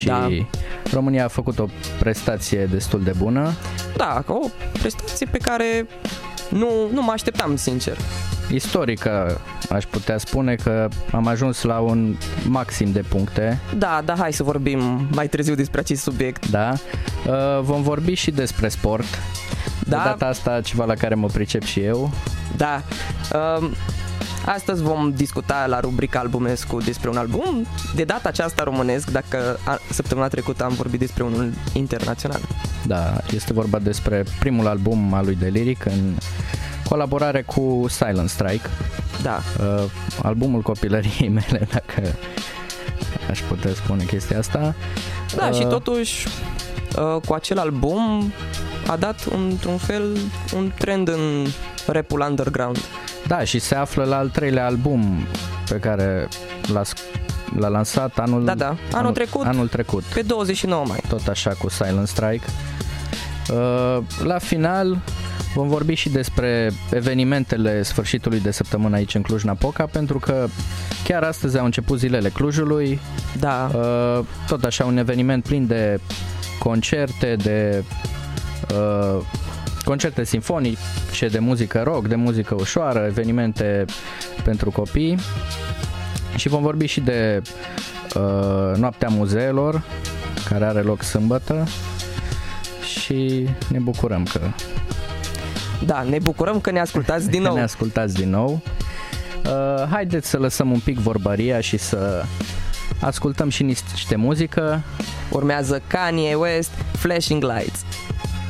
Da. Și România a făcut o prestație destul de bună. Da, o prestație pe care nu mă așteptam, sincer. Istorică, aș putea spune că am ajuns la un maxim de puncte. Da, hai să vorbim mai târziu despre acest subiect. Da. Vom vorbi și despre sport. Da. De data asta ceva la care mă pricep și eu. Da. Astăzi vom discuta la rubrica Albumescu despre un album, de data aceasta românesc, dacă săptămâna trecută am vorbit despre unul internațional. Da, este vorba despre primul album al lui Deliric în colaborare cu Silent Strike. Da. Albumul copilăriei mele, dacă aș putea spune chestia asta. Da, și totuși cu acel album a dat într-un fel un trend în rap-ul underground. Da, și se află la al treilea album pe care l-a lansat anul trecut. Pe 29 mai. Tot așa, cu Silent Strike. La final vom vorbi și despre evenimentele sfârșitului de săptămână aici în Cluj-Napoca, pentru că chiar astăzi au început zilele Clujului. Da. Tot așa, un eveniment plin de concerte, de concerte sinfonice, de muzică rock, de muzică ușoară, evenimente pentru copii. Și vom vorbi și de Noaptea Muzeelor, care are loc sâmbătă, și ne bucurăm că... Da, ne bucurăm că ne ascultați din nou. Ne ascultați din nou. Haideți să lăsăm un pic vorbăria și să ascultăm și niște muzică. Urmează Kanye West, Flashing Lights.